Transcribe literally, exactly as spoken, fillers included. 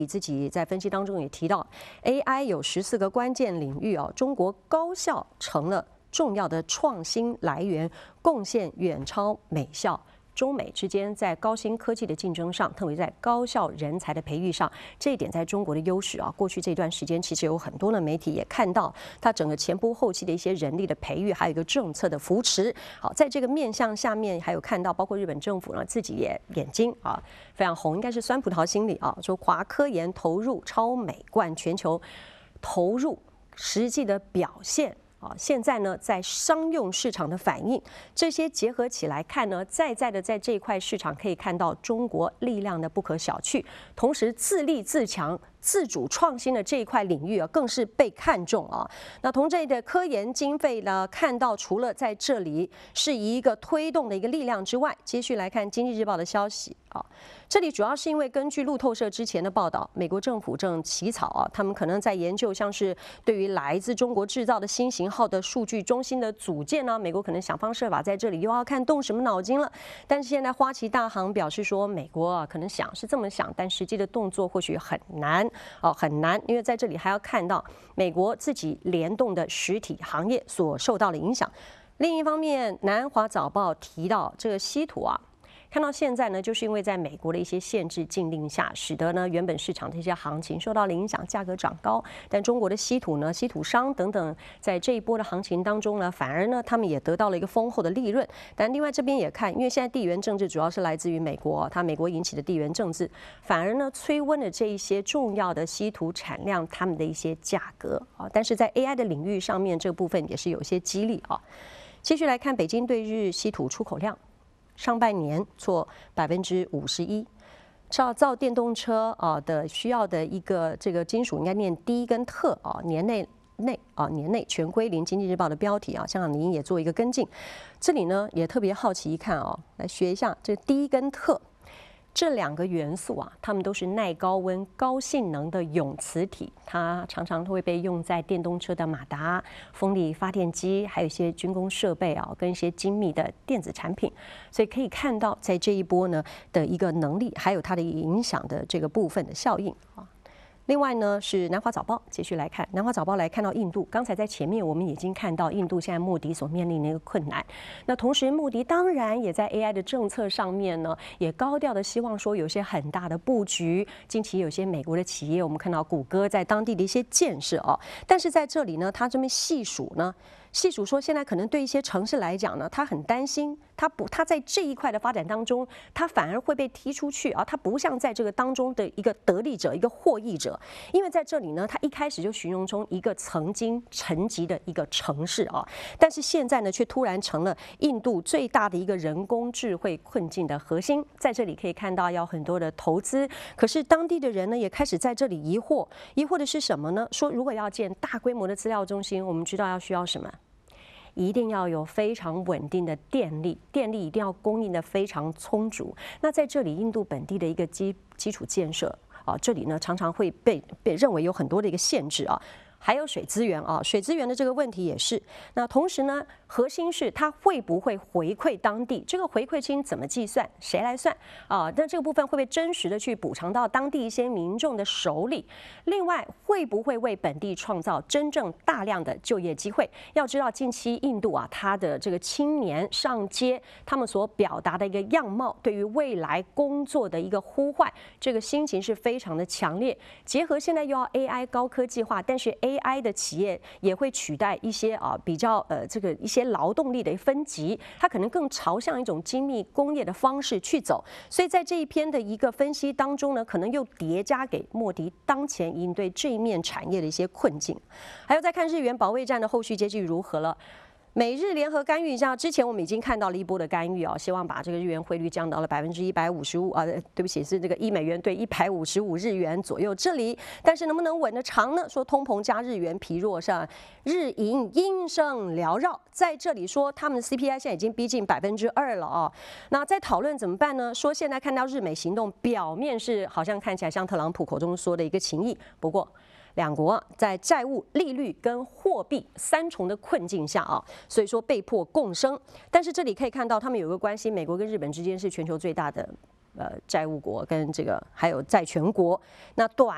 你自己在分析当中也提到 ，A I 有十四个关键领域哦，中国高校成了重要的创新来源，贡献远超美校。中美之间在高新科技的竞争上，特别在高校人才的培育上，这一点在中国的优势啊。过去这段时间，其实有很多的媒体也看到它整个前仆后继的一些人力的培育，还有一个政策的扶持。好，在这个面向下面，还有看到包括日本政府呢自己也眼睛啊非常红，应该是酸葡萄心理啊，说华科研投入超美冠全球投入实际的表现。啊，现在呢，在商用市场的反应，这些结合起来看呢，再再的在这一块市场可以看到中国力量的不可小觑，同时自立自强、自主创新的这一块领域啊，更是被看重啊。那从这里的科研经费呢，看到除了在这里是一个推动的一个力量之外，接续来看《经济日报》的消息啊，这里主要是因为根据路透社之前的报道，美国政府正起草啊，他们可能在研究像是对于来自中国制造的新型号的数据中心的组建呢，美国可能想方设法在这里又要看动什么脑筋了。但是现在花旗大行表示说，美国啊可能想是这么想，但实际的动作或许很难哦，很难，因为在这里还要看到美国自己联动的实体行业所受到的影响。另一方面，南华早报提到这个稀土啊。看到现在呢，就是因为在美国的一些限制禁令下，使得呢原本市场的一些行情受到了影响，价格涨高。但中国的稀土呢、稀土商等等，在这一波的行情当中呢，反而呢他们也得到了一个丰厚的利润。但另外这边也看，因为现在地缘政治主要是来自于美国，它美国引起的地缘政治，反而呢催温了这一些重要的稀土产量它们的一些价格啊。但是在 A I 的领域上面，这个部分也是有一些激励啊。继续来看北京对日稀土出口量。上半年挫百分之五十一，造造电动车啊的需要的一个这个金属应该念低跟特啊，年内内啊年内全归零。经济日报的标题啊，香港零也做一个跟进。这里呢也特别好奇一看啊，来学一下这低跟特。这两个元素啊，它们都是耐高温、高性能的永磁体，它常常会被用在电动车的马达、风力发电机，还有一些军工设备啊，跟一些精密的电子产品。所以可以看到，在这一波呢的一个能力，还有它的影响的这个部分的效应啊。另外呢是南华早报，继续来看南华早报来看到印度，刚才在前面我们已经看到印度现在莫迪所面临的一个困难。那同时莫迪当然也在 A I 的政策上面呢，也高调的希望说有些很大的布局。近期有些美国的企业，我们看到谷歌在当地的一些建设哦，但是在这里呢，他这边细数呢。细数说，现在可能对一些城市来讲呢，他很担心，他不，他在这一块的发展当中，他反而会被踢出去啊，他不像在这个当中的一个得利者、一个获益者，因为在这里呢，他一开始就形容成一个曾经沉寂的一个城市啊，但是现在呢，却突然成了印度最大的一个人工智慧困境的核心。在这里可以看到要很多的投资，可是当地的人呢，也开始在这里疑惑，疑惑的是什么呢？说如果要建大规模的资料中心，我们知道要需要什么？一定要有非常稳定的电力，电力一定要供应的非常充足。那在这里，印度本地的一个基基础建设啊，这里呢常常会被被认为有很多的一个限制啊。还有水资源啊，水资源的这个问题也是。那同时呢，核心是它会不会回馈当地？这个回馈金怎么计算？谁来算啊？那这个部分会不会真实的去补偿到当地一些民众的手里？另外，会不会为本地创造真正大量的就业机会？要知道，近期印度啊，它的这个青年上街，他们所表达的一个样貌，对于未来工作的一个呼唤，这个心情是非常的强烈。结合现在又要 A I 高科技化，但是 A A I 的企业也会取代一些啊比较呃这个一些劳动力的分级，它可能更朝向一种精密工业的方式去走。所以在这一篇的一个分析当中呢，可能又叠加给莫迪当前应对这一面产业的一些困境。还有再看日元保卫战的后续结局如何了。美日联合干预一下，之前我们已经看到了一波的干预啊，希望把这个日元汇率降到了百分之一百五十五啊，对不起，是这个一美元对一百五十五日元左右这里。但是能不能稳得长呢？说通膨加日元疲弱上，日银阴声缭绕，在这里说他们的 C P I 现在已经逼近百分之二了啊。那在讨论怎么办呢？说现在看到日美行动，表面是好像看起来像特朗普口中说的一个情谊，不过。两国在债务、利率跟货币三重的困境下啊，所以说被迫共生。但是这里可以看到，他们有个关系，美国跟日本之间是全球最大的呃债务国跟这个还有债权国。那短